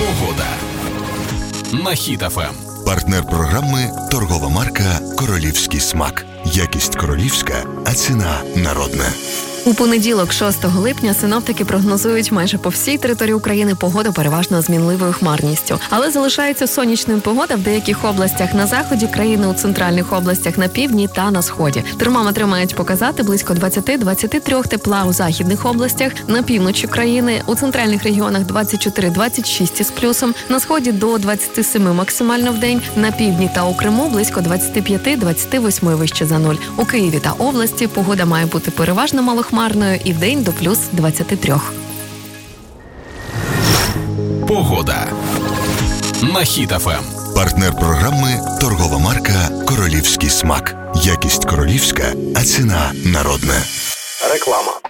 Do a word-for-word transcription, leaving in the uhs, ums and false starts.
Погода на Хіт еф ем. Партнер програми – торгова марка «Королівський смак». Якість королівська, а ціна народна. У понеділок, шостого липня, синоптики прогнозують майже по всій території України погоду переважно з мінливою хмарністю. Але залишається сонячною погода в деяких областях на заході країни, у центральних областях на півдні та на сході. Термометри мають показати близько двадцять-двадцять три тепла у західних областях, на півночі країни, у центральних регіонах двадцять чотири - двадцять шість з плюсом, на сході до двадцять сім максимально в день, на півдні та у Криму близько двадцять п'ять - двадцять вісім вище за нуль. У Києві та області погода має бути переважно малохмарною і вдень до плюс двадцять три. Погода на Хіт еф ем. Партнер програми – торгова марка «Королівський смак». Якість королівська, а ціна народна. Реклама.